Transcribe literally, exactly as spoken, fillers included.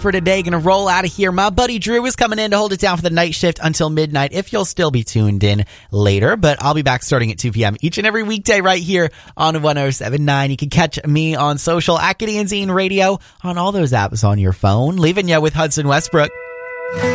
for today. Gonna roll out of here. My buddy Drew is coming in to hold it down for the night shift until midnight, if you'll still be tuned in later. But I'll be back starting at two p.m. each and every weekday right here on one oh seven point nine. You can catch me on social at Gideon Zine Radio on all those apps on your phone. Leaving you with Hudson Westbrook.